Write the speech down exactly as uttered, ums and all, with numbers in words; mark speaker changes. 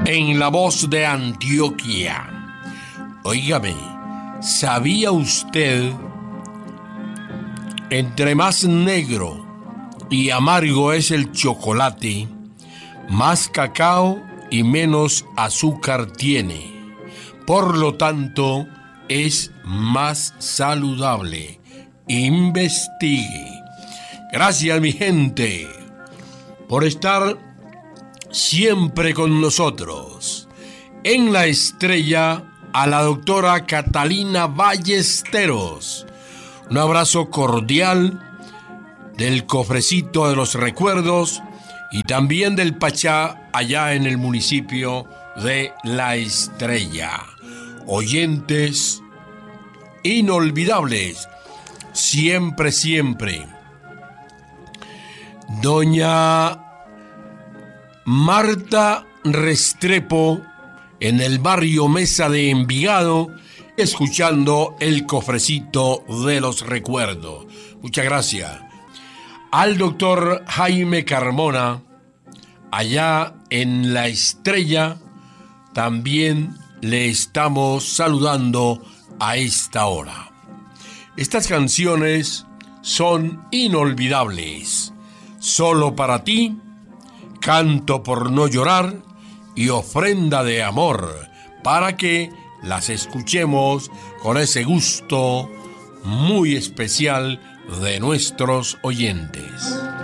Speaker 1: en La Voz de Antioquia. Óigame, ¿sabía usted? Entre más negro y amargo es el chocolate, más cacao y menos azúcar tiene. Por lo tanto, es más saludable. Investigue. Gracias, mi gente, por estar siempre con nosotros. En La Estrella, a la doctora Catalina Ballesteros. Un abrazo cordial del Cofrecito de los Recuerdos y también del Pachá, allá en el municipio de La Estrella. Oyentes inolvidables, siempre, siempre. Doña Marta Restrepo, en el barrio Mesa de Envigado, escuchando el Cofrecito de los Recuerdos. Muchas gracias. Al doctor Jaime Carmona, allá en La Estrella, también le estamos saludando a esta hora. Estas canciones son inolvidables. Solo para ti, Canto por no llorar y Ofrenda de amor, para que las escuchemos con ese gusto muy especial de nuestros oyentes.